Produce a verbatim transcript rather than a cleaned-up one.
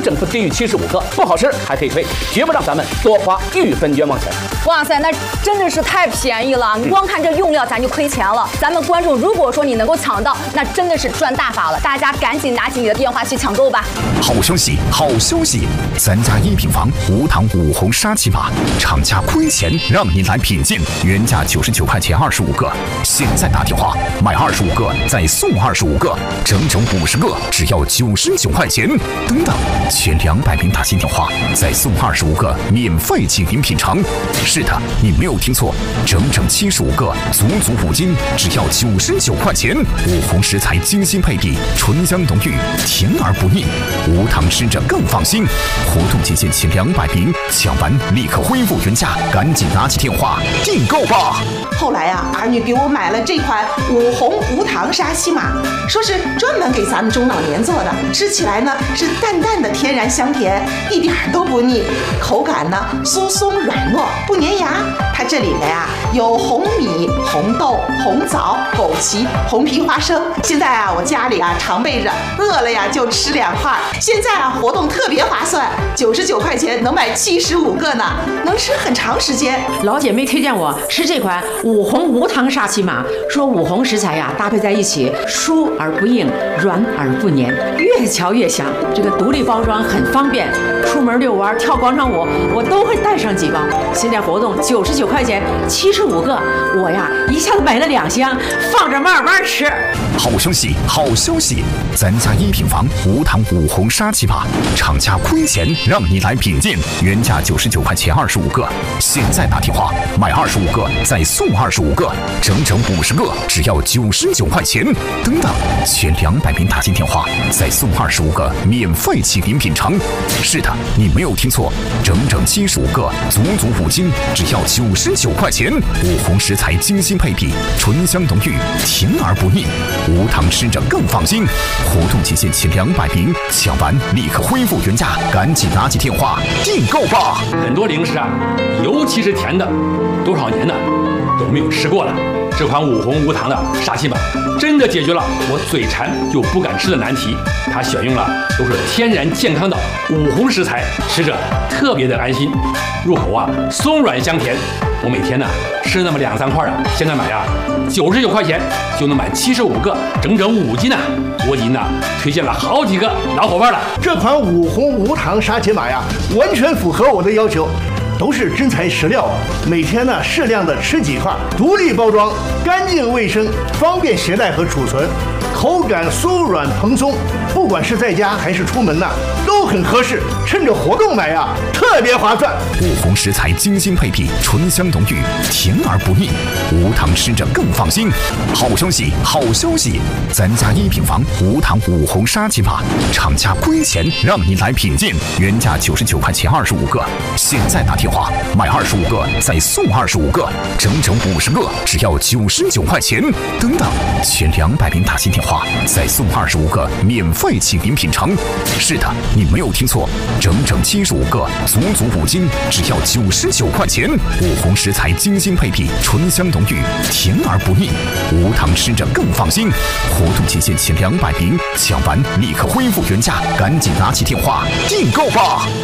整副低于七十五克，不好吃还可以退，绝不让咱们多花一分冤枉钱。 哇塞，那真的是太便宜了！你光看这用料，咱就亏钱了。咱们观众，如果说你能够抢到，那真的是赚大发了！大家赶紧拿起你的电话去抢购吧！ 好消息，好消息！咱家一品房无糖五红沙琪玛，厂家亏钱让你来品鉴，原价九十九块钱二十五个，现在打电话买二十五个再送二十五个，整整五十个只要九十九块钱。等等，前两百名打进电话再送二十五个免费请您品尝。是的，你没有听错，整整七十五个，足足五斤，只要九十九块钱。五红食材精心配比，醇香浓郁，甜而不腻，无糖吃着更放心。活动期限前两百名，抢完立刻恢复原价，赶紧拿起电话订购吧。 后来啊，儿女给我买了这款五红无糖沙琪玛，说是专门给咱们中老年做的，吃起来呢是淡淡的天然香甜，一点都不腻，口感呢酥松软糯，不粘牙。它这里面啊有红米、红豆、红枣、枸杞、红皮花生。现在啊我家里啊常备着，饿了呀就吃两块。现在啊活动特别划算，九十九块钱能买七十五个呢，能吃很长时间。 老姐妹推荐我吃这款五红无糖沙琪玛，说五红食材呀搭配在一起，酥而不硬，软而不黏，越嚼越香。这个独立包装很方便，出门遛弯、跳广场舞，我都会带上几包。现在活动九十九块钱，七十五个，我呀一下子买了两箱，放着慢慢吃。 好消息，好消息！咱家一品房无糖五红沙琪玛，厂家亏钱让你来品鉴，原价九十九块钱二十五个，现在打电话买二十五个再送二十五个，整整五十个只要九十九块钱。等等，前两百名打进电话再送二十五个免费请您品尝。是的，你没有听错，整整七十五个，足足五斤，只要九十九块钱。五红食材精心配比，醇香浓郁，甜而不腻，无糖吃着更放心。活动期限前两百名，抢完立刻恢复原价，赶紧拿起电话订购吧。 很多零食啊，尤其是甜的，多少年呢都没有吃过了。这款五红无糖的沙琪玛真的解决了我嘴馋又不敢吃的难题。它选用了都是天然健康的五红食材，吃着特别的安心，入口啊松软香甜。我每天呢吃那么两三块啊，现在买啊九十九块钱就能买七十五个，整整五斤呢。我已经呢推荐了好几个老伙伴了。 这款五红无糖沙琪玛呀，完全符合我的要求。都是真材实料，每天呢适量的吃几块，独立包装，干净卫生，方便携带和储存，口感酥软蓬松，不管是在家还是出门呢，都很合适。趁着活动买呀，特别划算。 五红食材精心配比，醇香浓郁，甜而不腻，无糖吃着更放心。好消息，好消息！咱家一品房无糖五红沙琪玛，厂家亏钱让你来品鉴，原价九十九块钱二十五个，现在打电话买二十五个再送二十五个，整整五十个只要九十九块钱。等等，前两百名打进电话再送二十五个免费请您品尝。是的，你没有听错，整整七十五个，足足五斤，只要九十九块钱。五红食材精心配比，醇香浓郁，甜而不腻，无糖吃着更放心。活动期限前两百名，抢完立刻恢复原价，赶紧拿起电话订购吧。